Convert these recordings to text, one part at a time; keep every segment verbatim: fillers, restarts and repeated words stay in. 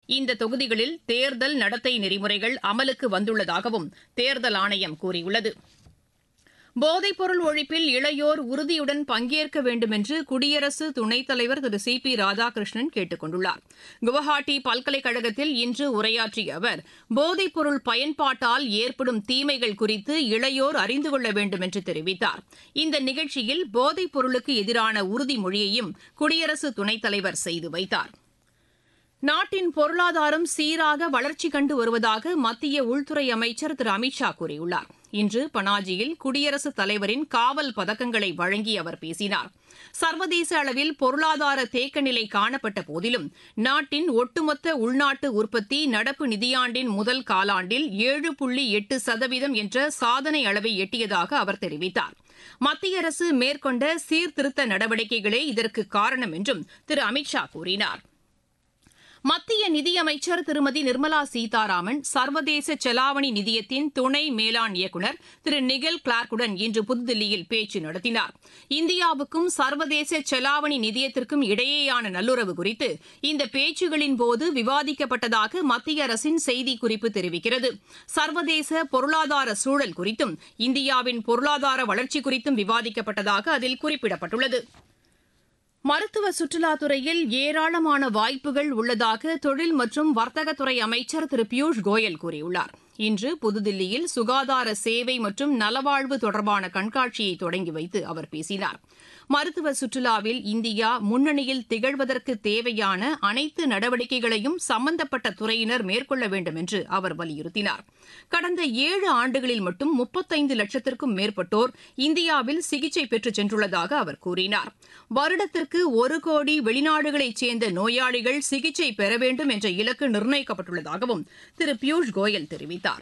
இந்த தொகுதிகளில் தேர்தல் நடத்தை நெறிமுறைகள் அமலுக்கு வந்துள்ளதாகவும் தேர்தல் ஆணையம் கூறியுள்ளது. போதைப்பொருள் ஒழிப்பில் இளையோர் உறுதியுடன் பங்கேற்க வேண்டும் என்று குடியரசு துணைத் தலைவர் திரு சி பி ராதாகிருஷ்ணன் கேட்டுக் கொண்டுள்ளார். குவஹாத்தி பல்கலைக்கழகத்தில் இன்று உரையாற்றிய அவர் போதைப்பொருள் பயன்பாட்டால் ஏற்படும் தீமைகள் குறித்து இளையோர் அறிந்து கொள்ள வேண்டும் என்று தெரிவித்தார். இந்த நிகழ்ச்சியில் போதைப் பொருளுக்கு எதிரான உறுதிமொழியையும் குடியரசு துணைத் தலைவர் செய்து வைத்தார். நாட்டின் பொருளாதாரம் சீராக வளர்ச்சி கண்டு வருவதாக மத்திய உள்துறை அமைச்சர் திரு அமித் ஷா கூறியுள்ளார். இன்று பனாஜியில் குடியரசுத் தலைவரின் காவல் பதக்கங்களை வழங்கி அவர் பேசினார். சர்வதேச அளவில் பொருளாதார தேக்க நிலை காணப்பட்ட போதிலும் நாட்டின் ஒட்டுமொத்த உள்நாட்டு உற்பத்தி நடப்பு நிதியாண்டின் முதல் காலாண்டில் ஏழு புள்ளி எட்டு சதவீதம் என்ற சாதனை அளவை எட்டியதாக அவர் தெரிவித்தார். மத்திய அரசு மேற்கொண்ட சீர்திருத்த நடவடிக்கைகளே இதற்கு காரணம் என்றும் திரு அமித் ஷா கூறினார். மத்திய நிதியமைச்சர் திருமதி நிர்மலா சீதாராமன் சர்வதேச செலாவணி நிதியத்தின் துணை மேலாண் இயக்குநர் திரு நிகல் கிளார்க்குடன் இன்று புதுதில்லியில் பேச்சு நடத்தினார். இந்தியாவுக்கும் சர்வதேச செலாவணி நிதியத்திற்கும் இடையேயான நல்லுறவு குறித்து இந்த பேச்சுகளின் போது விவாதிக்கப்பட்டதாக மத்திய அரசின் செய்திக்குறிப்பு தெரிவிக்கிறது. சர்வதேச பொருளாதார சூழல் குறித்தும் இந்தியாவின் பொருளாதார வளர்ச்சி குறித்தும் விவாதிக்கப்பட்டதாக அதில் குறிப்பிடப்பட்டுள்ளது. மருத்துவ சுற்றுலாத்துறையில் ஏராளமான வாய்ப்புகள் உள்ளதாக தொழில் மற்றும் வர்த்தகத்துறை அமைச்சர் திரு பியூஷ் கோயல் கூறியுள்ளார். இன்று புதுதில்லியில் சுகாதார சேவை மற்றும் நலவாழ்வு தொடர்பான கண்காட்சியை தொடங்கி வைத்து அவர் பேசினார். மருத்துவ சுற்றுலாவில் இந்தியா முன்னணியில் திகழ்வதற்கு தேவையான அனைத்து நடவடிக்கைகளையும் சம்பந்தப்பட்ட துறையினர் மேற்கொள்ள வேண்டும் என்று அவர் வலியுறுத்தினார். கடந்த ஏழு ஆண்டுகளில் மட்டும் முப்பத்தைந்து லட்சத்திற்கும் மேற்பட்டோர் இந்தியாவில் சிகிச்சை பெற்று சென்றுள்ளதாக அவர் கூறினார். வருடத்திற்கு ஒரு கோடி வெளிநாடுகளைச் சேர்ந்த நோயாளிகள் சிகிச்சை பெற வேண்டும் என்ற இலக்கு நிர்ணயிக்கப்பட்டுள்ளதாகவும் திரு பியூஷ் கோயல் தெரிவித்தார்.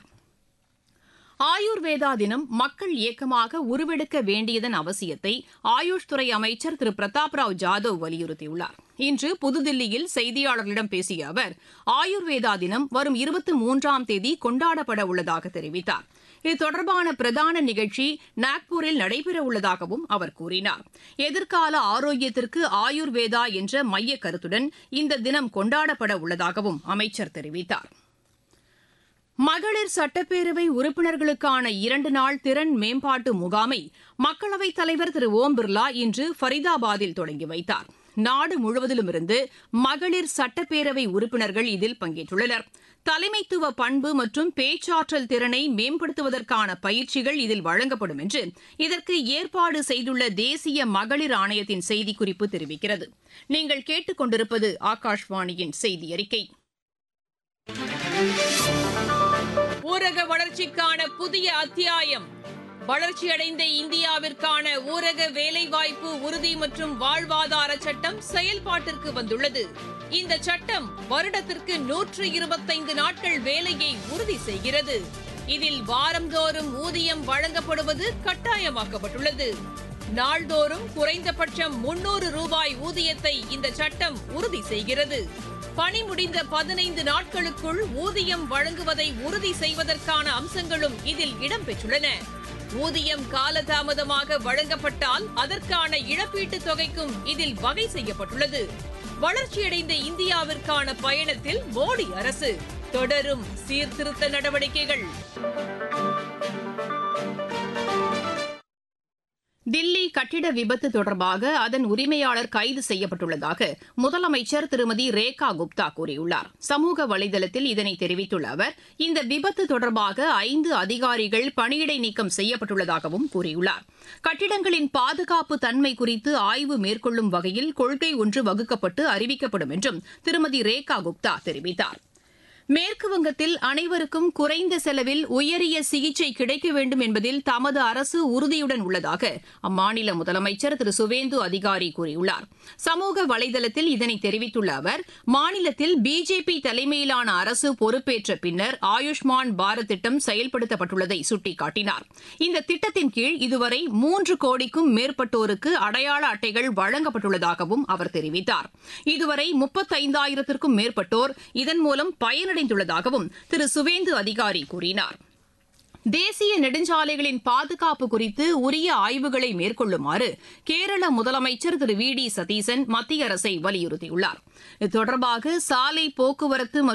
ஆயுர்வேதா தினம் மக்கள் இயக்கமாக உருவெடுக்க வேண்டியதன் அவசியத்தை ஆயுஷ் துறை அமைச்சர் திரு பிரதாப் ராவ் ஜாதவ் வலியுறுத்தியுள்ளார். இன்று புதுதில்லியில் செய்தியாளர்களிடம் பேசிய அவர் ஆயுர்வேதா தினம் வரும் இருபத்தி மூன்றாம் தேதி கொண்டாடப்பட உள்ளதாக தெரிவித்தார். இது தொடர்பான பிரதான நிகழ்ச்சி நாக்பூரில் நடைபெறவுள்ளதாகவும் அவர் கூறினார். எதிர்கால ஆரோக்கியத்திற்கு ஆயுர்வேதா என்ற மைய கருத்துடன் இந்த தினம் கொண்டாடப்பட உள்ளதாகவும் அமைச்சர் தெரிவித்தார். மகளிர் சட்டப்பேரவை உறுப்பினர்களுக்கான இரண்டு நாள் திறன் மேம்பாட்டு முகாமை மக்களவைத் தலைவர் திரு ஓம் பிர்லா இன்று ஃபரிதாபாத்தில் தொடங்கி வைத்தார். நாடு முழுவதிலுமிருந்து மகளிர் சட்டப்பேரவை உறுப்பினர்கள் இதில் பங்கேற்றுள்ளனர். தலைமைத்துவ பண்பு மற்றும் பேச்சாற்றல் திறனை மேம்படுத்துவதற்கான பயிற்சிகள் இதில் வழங்கப்படும் என்று இதற்கு ஏற்பாடு செய்துள்ள தேசிய மகளிர் ஆணையத்தின் செய்திக்குறிப்பு தெரிவிக்கிறது. நீங்கள் கேட்டுக் கொண்டிருப்பது ஆகாஷ்வாணியின் செய்தி அறிக்கை. ஊரக வளர்ச்சிக்கான புதிய அத்தியாயம். வளர்ச்சியடைந்த இந்தியாவிற்கான ஊரக வேலைவாய்ப்பு உறுதி மற்றும் வாழ்வாதார சட்டம் செயல்பாட்டிற்கு வந்துள்ளது. இந்த சட்டம் வருடத்திற்கு நூற்று இருபத்தைந்து நாட்கள் வேலையை உறுதி செய்கிறது. இதில் வாரந்தோறும் ஊதியம் வழங்கப்படுவது கட்டாயமாக்கப்பட்டுள்ளது. நாள்தோறும் குறைந்தபட்சம் முன்னூறு ரூபாய் ஊதியத்தை இந்த சட்டம் உறுதி செய்கிறது. பணி முடிந்த பதினைந்து நாட்களுக்குள் ஊதியம் வழங்குவதை உறுதி செய்வதற்கான அம்சங்களும் இதில் இடம்பெற்றுள்ளன. ஊதியம் காலதாமதமாக வழங்கப்பட்டால் அதற்கான இழப்பீட்டுத் தொகைக்கும் இதில் வகை செய்யப்பட்டுள்ளது. வளர்ச்சியடைந்த இந்தியாவிற்கான பயணத்தில் மோடி அரசு தொடரும் சீர்திருத்த நடவடிக்கைகள். தில்லி கட்டிட விபத்து தொடர்பாக அதன் உரிமையாளர் கைது செய்யப்பட்டுள்ளதாக முதலமைச்சர் திருமதி ரேகா குப்தா கூறியுள்ளார். சமூக வலைதளத்தில் இதனை தெரிவித்துள்ள அவர் இந்த விபத்து தொடர்பாக ஐந்து அதிகாரிகள் பணியிடை நீக்கம் செய்யப்பட்டுள்ளதாகவும் கூறியுள்ளார். கட்டிடங்களின் பாதுகாப்பு தன்மை குறித்து ஆய்வு மேற்கொள்ளும் வகையில் கொள்கை ஒன்று வகுக்கப்பட்டு அறிவிக்கப்படும் என்றும் திருமதி ரேகா குப்தா தெரிவித்தார். மேற்குவங்கத்தில் அனைவருக்கும் குறைந்த செலவில் உயரிய சிகிச்சை கிடைக்க வேண்டும் என்பதில் தமது அரசு உறுதியுடன் உள்ளதாக அம்மாநில முதலமைச்சர் திரு சுவேந்து அதிகாரி கூறியுள்ளார். சமூக வலைதளத்தில் இதனை தெரிவித்துள்ள அவர் மாநிலத்தில் பிஜேபி தலைமையிலான அரசு பொறுப்பேற்ற பின்னர் ஆயுஷ்மான் பாரத் திட்டம் செயல்படுத்தப்பட்டுள்ளதை சுட்டிக்காட்டினார். இந்த திட்டத்தின் கீழ் இதுவரை மூன்று கோடிக்கும் மேற்பட்டோருக்கு அடையாள அட்டைகள் வழங்கப்பட்டுள்ளதாகவும் அவர் தெரிவித்தார். இதுவரை முப்பத்தைந்தாயிரத்திற்கும் மேற்பட்டோர் இதன் மூலம் பயனடைந்துள்ளதாகவும் திரு சுவேந்து அதிகாரி கூறினார். தேசிய நெடுஞ்சாலைகளின் பாதுகாப்பு குறித்து உரிய ஆய்வுகளை மேற்கொள்ளுமாறு கேரள முதலமைச்சர் திரு வி டி சதீசன் மத்திய அரசை வலியுறுத்தியுள்ளார். இது தொடர்பாக சாலை போக்குவரத்து